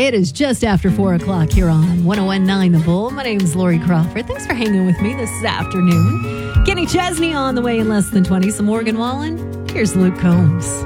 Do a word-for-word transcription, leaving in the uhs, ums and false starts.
It is just after four o'clock here on one oh one point nine The Bull. My name's Lori Crawford. Thanks for hanging with me this afternoon. Kenny Chesney on the way in less than twenty. Some Morgan Wallen. Here's Luke Combs.